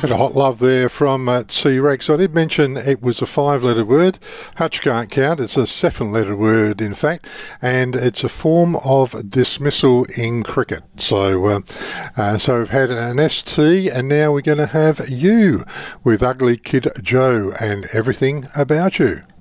And a hot love there from T-Rex. I did mention it was a 5-letter word. Hutch can't count. It's a 7-letter word, in fact, and it's a form of dismissal in cricket. So we've had an ST, and now we're going to have you with Ugly Kid Joe and Everything About You.